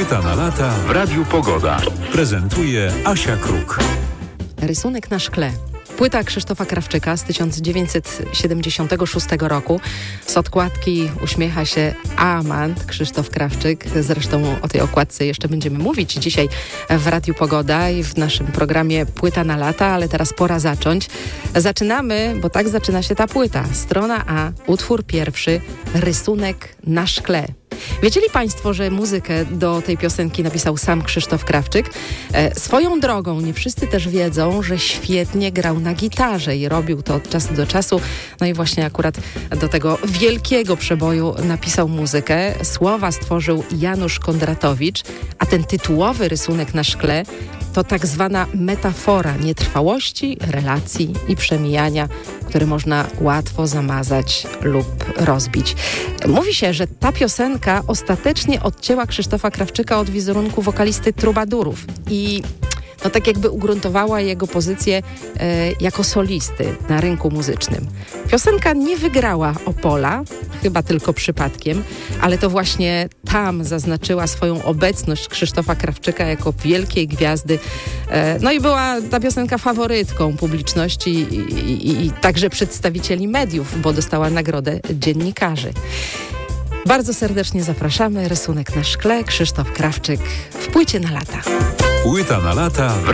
Płyta na lata w Radiu Pogoda. Prezentuje Asia Kruk. Rysunek na szkle. Płyta Krzysztofa Krawczyka z 1976 roku. Z okładki uśmiecha się amant Krzysztof Krawczyk. Zresztą o tej okładce jeszcze będziemy mówić dzisiaj w Radiu Pogoda i w naszym programie Płyta na lata, ale teraz pora zacząć. Zaczynamy, bo tak zaczyna się ta płyta. Strona A, utwór pierwszy, Rysunek na szkle. Wiedzieli Państwo, że muzykę do tej piosenki napisał sam Krzysztof Krawczyk? Swoją drogą, nie wszyscy też wiedzą, że świetnie grał na gitarze i robił to od czasu do czasu. No i właśnie akurat do tego wielkiego przeboju napisał muzykę. Słowa stworzył Janusz Kondratowicz, a ten tytułowy rysunek na szkle to tak zwana metafora nietrwałości, relacji i przemijania, które można łatwo zamazać lub rozbić. Mówi się, że ta piosenka ostatecznie odcięła Krzysztofa Krawczyka od wizerunku wokalisty Trubadurów i tak jakby ugruntowała jego pozycję jako solisty na rynku muzycznym. Piosenka nie wygrała Opola, chyba tylko przypadkiem, ale to właśnie tam zaznaczyła swoją obecność Krzysztofa Krawczyka jako wielkiej gwiazdy. No i była ta piosenka faworytką publiczności i także przedstawicieli mediów, bo dostała nagrodę dziennikarzy. Bardzo serdecznie zapraszamy. Rysunek na szkle, Krzysztof Krawczyk w Płycie na lata. Płyta na lata.